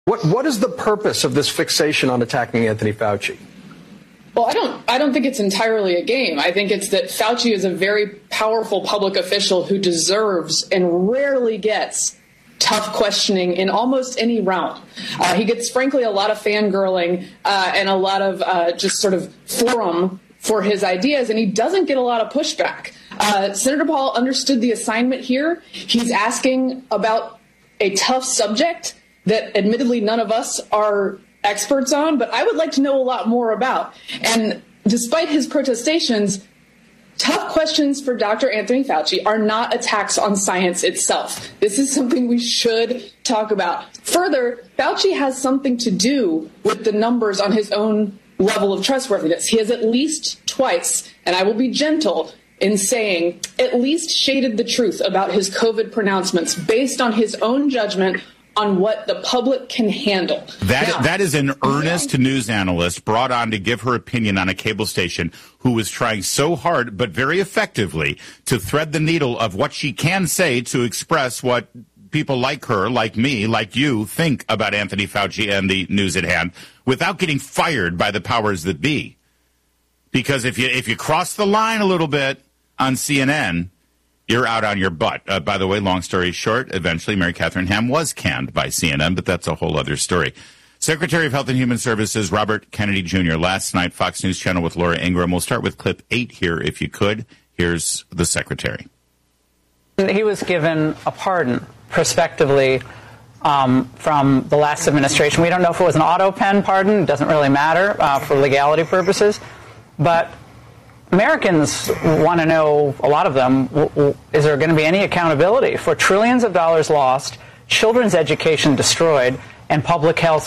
What is the purpose of this fixation on attacking Anthony Fauci? Well, I don't think it's entirely a game. I think it's that Fauci is a very powerful public official who deserves and rarely gets tough questioning in almost any realm. He gets, frankly, a lot of fangirling and a lot of just sort of forum for his ideas, and he doesn't get a lot of pushback. Senator Paul understood the assignment here. He's asking about a tough subject that admittedly none of us are experts on, but I would like to know a lot more about. And despite his protestations, tough questions for Dr. Anthony Fauci are not attacks on science itself. This is something we should talk about. Further, Fauci has something to do with the numbers on his own level of trustworthiness. He has at least twice, and I will be gentle in saying, at least shaded the truth about his COVID pronouncements based on his own judgment on what the public can handle. That is an earnest news analyst brought on to give her opinion on a cable station who was trying so hard, but very effectively, to thread the needle of what she can say to express what people like her, like me, like you, think about Anthony Fauci and the news at hand without getting fired by the powers that be. Because if you cross the line a little bit on CNN, you're out on your butt. By the way, long story short, eventually Mary Catherine Ham was canned by CNN, but that's a whole other story. Secretary of Health and Human Services Robert Kennedy Jr. last night, Fox News Channel with Laura Ingraham. We'll start with clip 8 here, if you could. Here's the secretary. He was given a pardon prospectively from the last administration. We don't know if it was an auto pen pardon. It doesn't really matter for legality purposes. But Americans want to know, a lot of them, is there going to be any accountability for trillions of dollars lost, children's education destroyed, and public health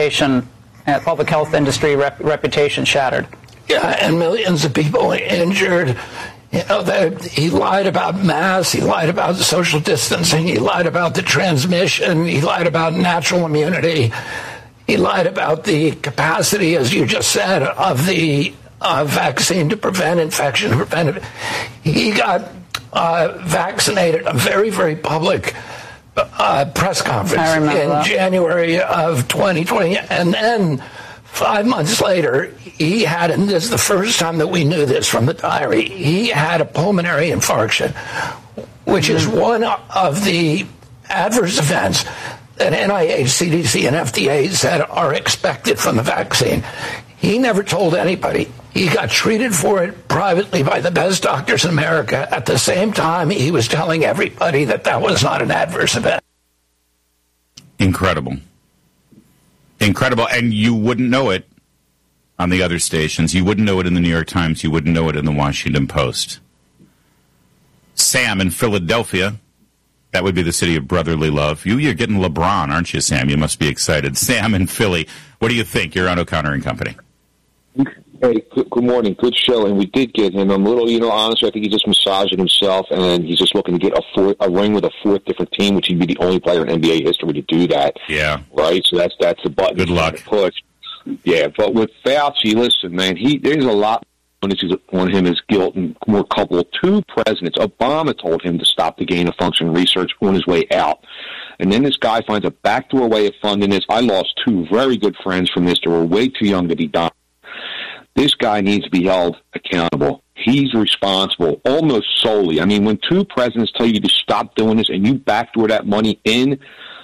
industry reputation shattered? Yeah, and millions of people injured. You know, he lied about masks, he lied about social distancing, he lied about the transmission, he lied about natural immunity, he lied about the capacity, as you just said, of the vaccine to prevent infection. He got vaccinated, a very, very public press conference in January of 2020. And then 5 months later, he had, and this is the first time that we knew this from the diary, he had a pulmonary infarction, which is one of the adverse events that NIH, CDC, and FDA said are expected from the vaccine. He never told anybody. He got treated for it privately by the best doctors in America. At the same time, he was telling everybody that that was not an adverse event. Incredible. Incredible. And you wouldn't know it on the other stations. You wouldn't know it in the New York Times. You wouldn't know it in the Washington Post. Sam in Philadelphia. That would be the city of brotherly love. You're getting LeBron, aren't you, Sam? You must be excited. Sam in Philly. What do you think? You're on O'Connor and Company. Hey, good morning. Good show. And we did get him. I'm a little, honestly, I think he's just massaging himself, and he's just looking to get a ring with a fourth different team, which he'd be the only player in NBA history to do that. Yeah. Right? So that's the button. Good luck. Push. Yeah, but with Fauci, listen, man, there's a lot on him as guilt and more coupled. 2 presidents, Obama told him to stop the gain of function research on his way out. And then this guy finds a backdoor way of funding this. I lost 2 very good friends from this. They were way too young to be done. This guy needs to be held accountable. He's responsible almost solely. I mean, when 2 presidents tell you to stop doing this and you backdoor that money in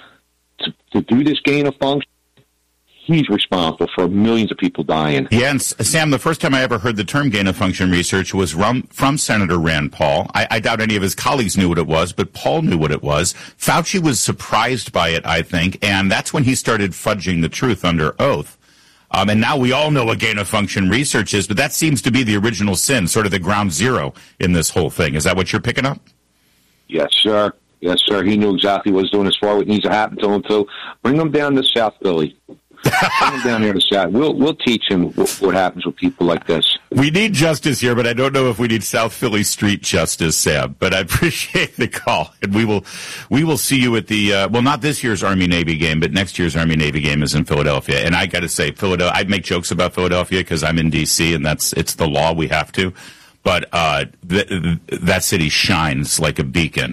to do this gain of function, he's responsible for millions of people dying. Yeah, and Sam, the first time I ever heard the term gain of function research was from Senator Rand Paul. I doubt any of his colleagues knew what it was, but Paul knew what it was. Fauci was surprised by it, I think, and that's when he started fudging the truth under oath. And now we all know what gain of function research is, but that seems to be the original sin, sort of the ground zero in this whole thing. Is that what you're picking up? Yes, sir. Yes, sir. He knew exactly what he was doing as far as what needs to happen to him, too. Bring him down to South Philly. Bring him down here to South. We'll teach him what happens with people like this. We need justice here, but I don't know if we need South Philly street justice, Sam. But I appreciate the call, and we will see you at the not this year's Army-Navy game, but next year's Army-Navy game is in Philadelphia. And I got to say, Philadelphia. I make jokes about Philadelphia because I'm in D.C. and it's the law. We have to, but that city shines like a beacon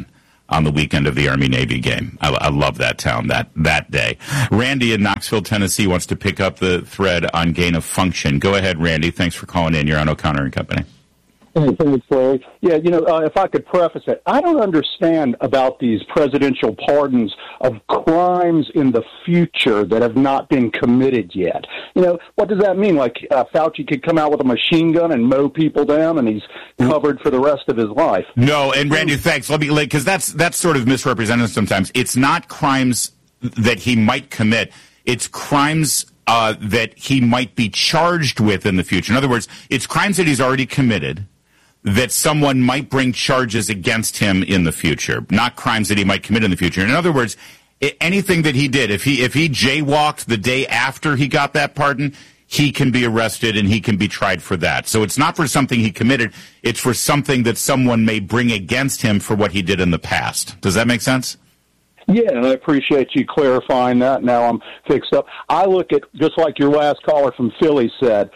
on the weekend of the Army-Navy game. I love that town that day. Randy in Knoxville, Tennessee wants to pick up the thread on gain of function. Go ahead, Randy. Thanks for calling in. You're on O'Connor and Company. Thanks, Larry. Yeah, if I could preface it, I don't understand about these presidential pardons of crimes in the future that have not been committed yet. What does that mean? Like Fauci could come out with a machine gun and mow people down, and he's covered for the rest of his life. No, and Randy, thanks. Let me, because that's sort of misrepresented sometimes. It's not crimes that he might commit. It's crimes that he might be charged with in the future. In other words, it's crimes that he's already committed that someone might bring charges against him in the future, not crimes that he might commit in the future. In other words, anything that he did, if he jaywalked the day after he got that pardon, he can be arrested and he can be tried for that. So it's not for something he committed, it's for something that someone may bring against him for what he did in the past. Does that make sense? Yeah, and I appreciate you clarifying that. Now I'm fixed up. I look at, just like your last caller from Philly said,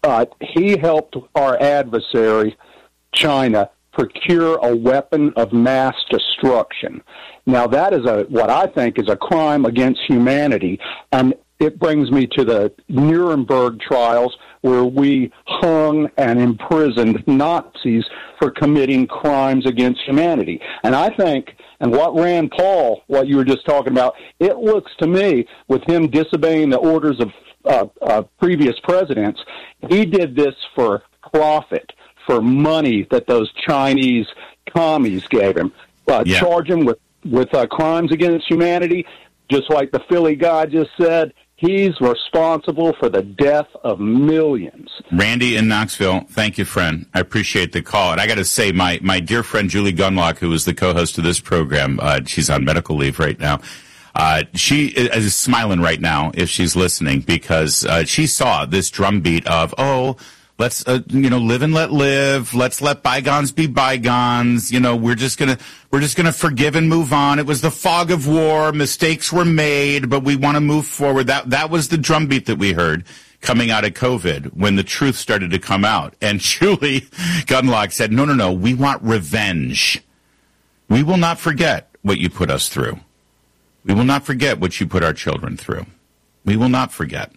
he helped our adversary, China, procure a weapon of mass destruction. Now, that is what I think is a crime against humanity, and it brings me to the Nuremberg trials, where we hung and imprisoned Nazis for committing crimes against humanity. And I think, and what Rand Paul, what you were just talking about, it looks to me, with him disobeying the orders of previous presidents, he did this for profit, for money that those Chinese commies gave him. Charge him with crimes against humanity, just like the Philly guy just said. He's responsible for the death of millions. Randy in Knoxville, thank you, friend. I appreciate the call. And I got to say, my dear friend Julie Gunlock, who is the co-host of this program, she's on medical leave right now. She is smiling right now if she's listening, because she saw this drumbeat of, let's, live and let live. Let's let bygones be bygones. We're just gonna forgive and move on. It was the fog of war. Mistakes were made, but we want to move forward. That was the drumbeat that we heard coming out of COVID when the truth started to come out. And Julie Gunlock said, no, we want revenge. We will not forget what you put us through. We will not forget what you put our children through. We will not forget.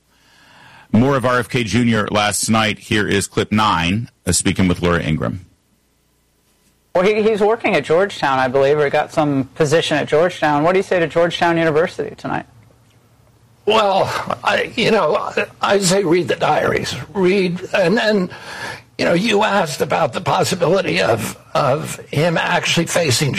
More of RFK Jr. last night. Here is clip 9, speaking with Laura Ingraham. Well, he's working at Georgetown, I believe, or he got some position at Georgetown. What do you say to Georgetown University tonight? Well, I say read the diaries. Read, and then, you asked about the possibility of him actually facing